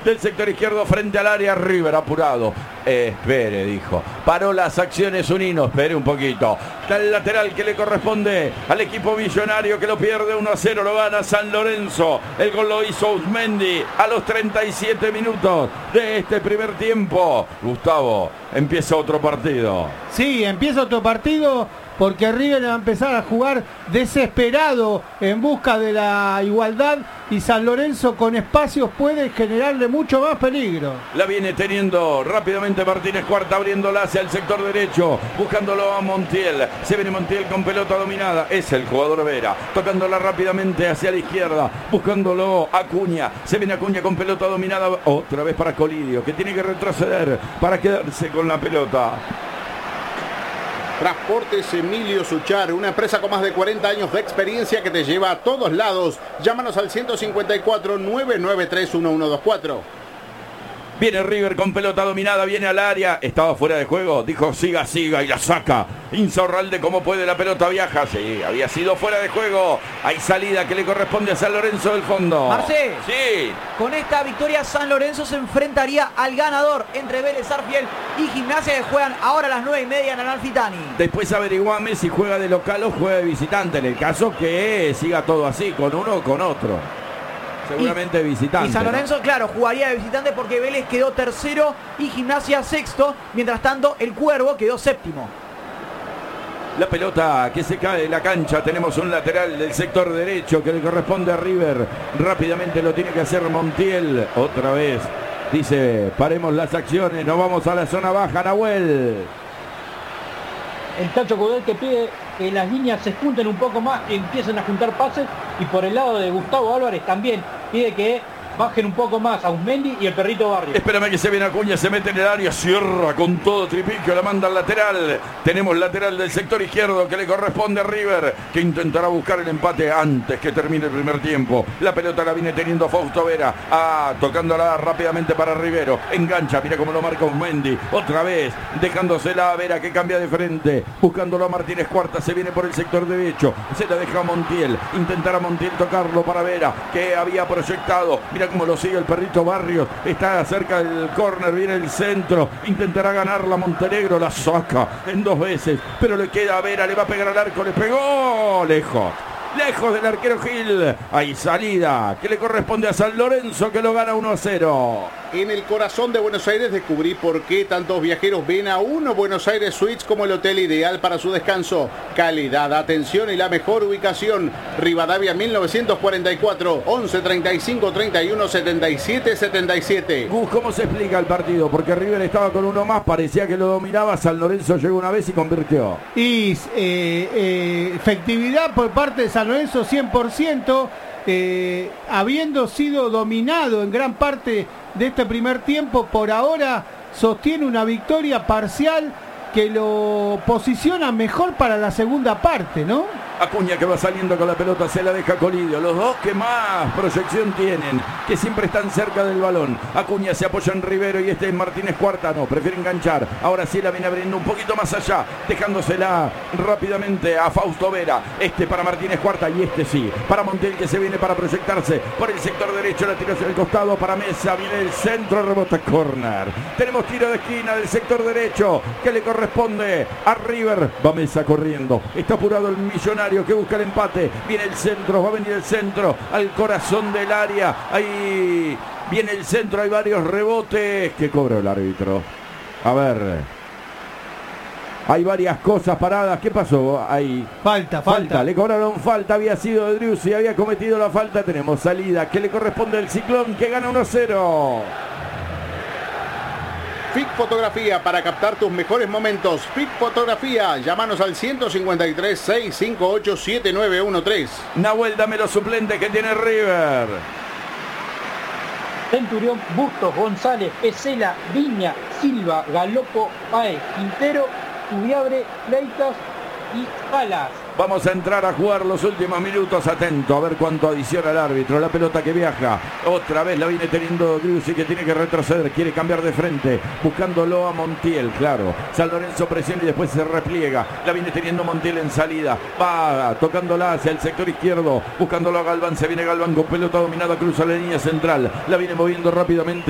del sector izquierdo frente al área. River apurado. Espere, dijo. Paró las acciones Unino. Espere un poquito. Está el lateral que le corresponde al equipo millonario, que lo pierde 1-0. Lo gana San Lorenzo. El gol lo hizo Uzmendi a los 37 minutos de este primer tiempo. Gustavo, empieza otro partido. Sí, empieza otro partido, porque River va a empezar a jugar desesperado en busca de la igualdad, y San Lorenzo con espacios puede generarle mucho más peligro. La viene teniendo rápidamente Martínez Cuarta, abriéndola hacia el sector derecho, buscándolo a Montiel. Se viene Montiel con pelota dominada, es el jugador Vera, tocándola rápidamente hacia la izquierda, buscándolo a Acuña. Se viene Acuña con pelota dominada, otra vez para Colidio, que tiene que retroceder para quedarse con la pelota. Transportes Emilio Suchar, una empresa con más de 40 años de experiencia que te lleva a todos lados. Llámanos al 154-993-1124. Viene River con pelota dominada, viene al área, estaba fuera de juego, dijo siga, y la saca. Insaurralde, como puede, la pelota viaja, sí, había sido fuera de juego. Hay salida que le corresponde a San Lorenzo del fondo. Marcé, sí. Con esta victoria San Lorenzo se enfrentaría al ganador entre Vélez Sarsfield y Gimnasia, que juegan ahora a las 9:30 en Amalfitani. Después averiguame si juega de local o juega de visitante, en el caso que siga todo así, con uno o con otro. Seguramente visitante. Y San Lorenzo, ¿no? Claro, jugaría de visitante porque Vélez quedó tercero y Gimnasia sexto. Mientras tanto, el Cuervo quedó séptimo. La pelota que se cae de la cancha. Tenemos un lateral del sector derecho que le corresponde a River. Rápidamente lo tiene que hacer Montiel. Otra vez. Dice, paremos las acciones. Nos vamos a la zona baja, Nahuel. El Tacho Coudet, que pide que las líneas se junten un poco más, que empiecen a juntar pases, y por el lado de Gustavo Álvarez también pide que bajen un poco más a Uzmendi y el Perrito Barrios. Espérame que se viene Acuña, se mete en el área, cierra con todo Tripiquio, la manda al lateral. Tenemos lateral del sector izquierdo que le corresponde a River, que intentará buscar el empate antes que termine el primer tiempo. La pelota la viene teniendo Fausto Vera, tocándola rápidamente para Rivero. Engancha, mira cómo lo marca Uzmendi. Otra vez, dejándosela a Vera, que cambia de frente, buscándolo a Martínez Cuarta, se viene por el sector derecho, se la deja a Montiel. Intentará Montiel tocarlo para Vera, que había proyectado. Mira cómo lo sigue el Perrito Barrios, está cerca del córner, viene el centro, intentará ganarla Montenegro, la saca en 2 veces, pero le queda a Vera, le va a pegar al arco, le pegó lejos del arquero Gil. Hay salida que le corresponde a San Lorenzo, que lo gana 1-0. En el corazón de Buenos Aires descubrí por qué tantos viajeros ven a Uno Buenos Aires Suites como el hotel ideal para su descanso. Calidad, atención y la mejor ubicación. Rivadavia 1944, 11 35 31 77 77. Gus, ¿cómo se explica el partido? Porque River estaba con uno más, parecía que lo dominaba. San Lorenzo llegó una vez y convirtió. Y efectividad por parte de San Lorenzo 100%, habiendo sido dominado en gran parte de este primer tiempo. Por ahora sostiene una victoria parcial que lo posiciona mejor para la segunda parte, ¿no? Acuña, que va saliendo con la pelota, se la deja Colidio. Los dos que más proyección tienen, que siempre están cerca del balón. Acuña se apoya en Rivero y este es Martínez Cuarta. No, prefiere enganchar. Ahora sí la viene abriendo un poquito más allá, dejándosela rápidamente a Fausto Vera. Este para Martínez Cuarta y este sí para Montiel, que se viene para proyectarse por el sector derecho. La tira hacia el costado para Mesa. Viene el centro, rebota córner. Tenemos tiro de esquina del sector derecho que le corresponde a River. Va Mesa corriendo. Está apurado el Millonario, que busca el empate. Viene el centro, va a venir el centro al corazón del área. Ahí viene el centro, hay varios rebotes. ¿Qué cobra el árbitro? A ver, hay varias cosas paradas. ¿Qué pasó ahí? Falta. Le cobraron falta, había sido de Driussi, había cometido la falta. Tenemos salida que le corresponde al Ciclón, que gana 1-0. FIC Fotografía, para captar tus mejores momentos. FIC Fotografía, llámanos al 153-658-7913. Nahuel, dame los suplentes que tiene River. Centurión, Bustos, González, Pesela, Viña, Silva, Galopo, Paez, Quintero, Tubiabre, Leitas y Salas. Vamos a entrar a jugar los últimos minutos. Atento a ver cuánto adiciona el árbitro. La pelota que viaja, otra vez la viene teniendo Driussi, que tiene que retroceder, quiere cambiar de frente, buscándolo a Montiel. Claro, San Lorenzo presiona y después se repliega. La viene teniendo Montiel en salida, va tocándola hacia el sector izquierdo, buscándolo a Galván. Se viene Galván con pelota dominada, cruza la línea central, la viene moviendo rápidamente